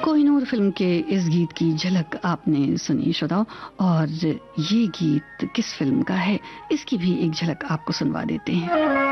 Kohinoor film के इस गीत की झलक आपने सुनी श्रोताओ, और ये गीत किस फिल्म का है इसकी भी एक झलक आपको सुनवा देते हैं।